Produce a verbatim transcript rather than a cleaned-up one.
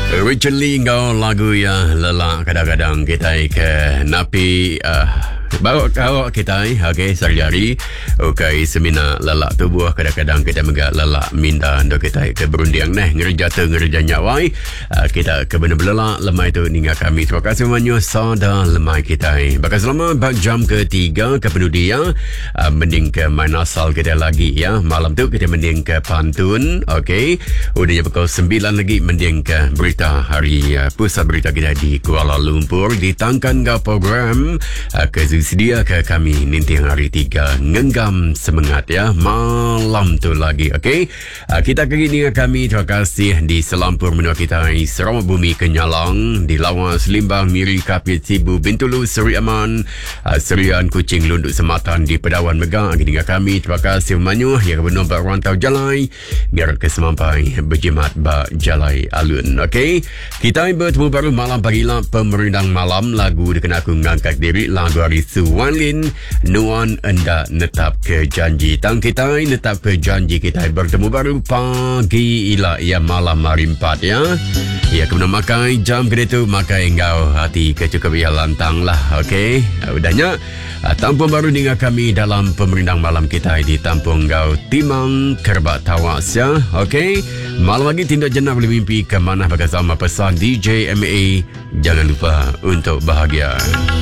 Richard Lee kau lagu yang lelak kadang-kadang kita ke napi uh, bawa kau kita okay, sehari-hari okay, semina lelak tubuh kadang-kadang kita megak lelak minda untuk kita ke berundiang neh ngerja tu ngerja nyawai uh, kita ke benar lelak lemai tu ninga kami terima kasih semuanya sada lemai kita bakal selama bak jam ketiga ke penuh dia uh, mending ke main asal kita lagi ya malam tu kita mending ke pantun okay udahnya pukul sembilan lagi mending ke berita hari uh, pusat berita kita di Kuala Lumpur ditangkan ke program uh, ke sedia ke kami nanti hari tiga ngenggam semangat ya malam tu lagi okey uh, kita kali dengan kami terima kasih di selampur menua kita Sarawak Bumi Kenyalang di Lawas Limbang Miri Kapit Sibu Bintulu Seri Aman uh, Serian Kucing Lunduk Sematan di Pedawan Megah dengan kami terima kasih memanyu yang benar berantau jalai ngerat ke semampai berjimat bak jalai alun okey kita bertemu baru malam pagi lah pemerindang malam lagu dikenal aku ngangkat diri lagu hari Wan Lin Nuan enda netap ke janji tang kita netap ke janji kita bertemu baru pagi ila ya malam hari empat ya ya kemudian makai jam kedua tu makai engkau hati kecukup ya lantang lah okey udahnya tampung baru dengan kami dalam pemerindang malam kita di tampung engkau Timang Kerbat Tawas ya okey malam lagi tindak jenah boleh mimpi ke mana bagi sama pesan D J M A jangan lupa untuk bahagia.